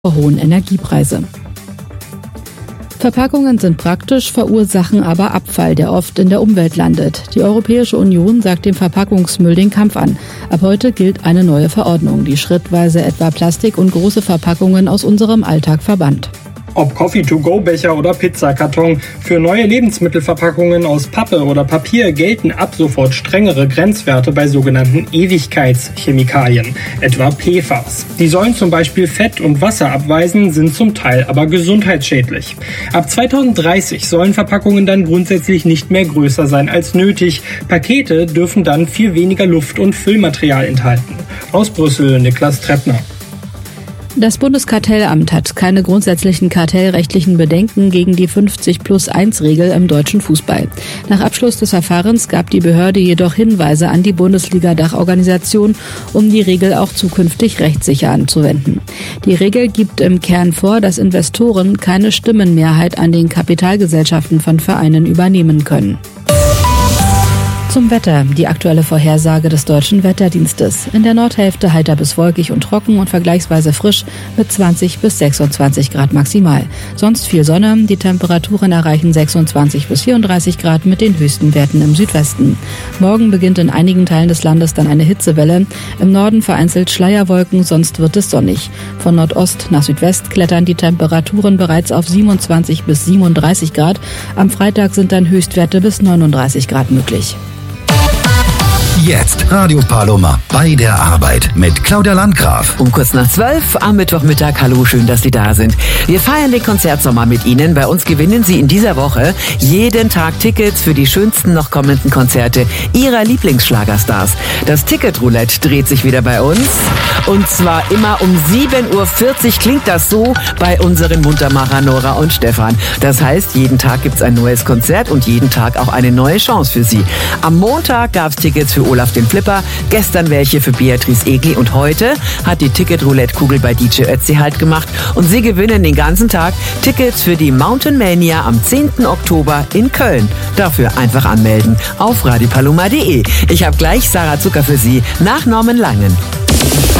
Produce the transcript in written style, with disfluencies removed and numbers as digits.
hohen Energiepreise. Verpackungen sind praktisch, verursachen aber Abfall, der oft in der Umwelt landet. Die Europäische Union sagt dem Verpackungsmüll den Kampf an. Ab heute gilt eine neue Verordnung, die schrittweise etwa Plastik und große Verpackungen aus unserem Alltag verbannt. Ob Coffee-to-go-Becher oder Pizzakarton, für neue Lebensmittelverpackungen aus Pappe oder Papier gelten ab sofort strengere Grenzwerte bei sogenannten Ewigkeitschemikalien, etwa PFAS. Die sollen zum Beispiel Fett und Wasser abweisen, sind zum Teil aber gesundheitsschädlich. Ab 2030 sollen Verpackungen dann grundsätzlich nicht mehr größer sein als nötig. Pakete dürfen dann viel weniger Luft- und Füllmaterial enthalten. Aus Brüssel, Niklas Treppner. Das Bundeskartellamt hat keine grundsätzlichen kartellrechtlichen Bedenken gegen die 50+1-Regel im deutschen Fußball. Nach Abschluss des Verfahrens gab die Behörde jedoch Hinweise an die Bundesliga-Dachorganisation, um die Regel auch zukünftig rechtssicher anzuwenden. Die Regel gibt im Kern vor, dass Investoren keine Stimmenmehrheit an den Kapitalgesellschaften von Vereinen übernehmen können. Zum Wetter, die aktuelle Vorhersage des Deutschen Wetterdienstes. In der Nordhälfte heiter bis wolkig und trocken und vergleichsweise frisch mit 20 bis 26 Grad maximal. Sonst viel Sonne, die Temperaturen erreichen 26 bis 34 Grad mit den höchsten Werten im Südwesten. Morgen beginnt in einigen Teilen des Landes dann eine Hitzewelle. Im Norden vereinzelt Schleierwolken, sonst wird es sonnig. Von Nordost nach Südwest klettern die Temperaturen bereits auf 27 bis 37 Grad. Am Freitag sind dann Höchstwerte bis 39 Grad möglich. Jetzt Radio Paloma bei der Arbeit mit Claudia Landgraf. Um kurz nach 12 am Mittwochmittag. Hallo, schön, dass Sie da sind. Wir feiern den Konzertsommer mit Ihnen. Bei uns gewinnen Sie in dieser Woche jeden Tag Tickets für die schönsten noch kommenden Konzerte Ihrer Lieblingsschlagerstars. Das Ticketroulette dreht sich wieder bei uns. Und zwar immer um 7.40 Uhr klingt das so bei unseren Muntermacher Nora und Stefan. Das heißt, jeden Tag gibt's ein neues Konzert und jeden Tag auch eine neue Chance für Sie. Am Montag gab's Tickets für Olaf den Flipper, gestern welche für Beatrice Egli und heute hat die Ticket-Roulette-Kugel bei DJ Ötzi Halt gemacht und Sie gewinnen den ganzen Tag Tickets für die Mountain Mania am 10. Oktober in Köln. Dafür einfach anmelden auf radiopaloma.de. Ich habe gleich Sarah Zucker für Sie nach Norman Langen.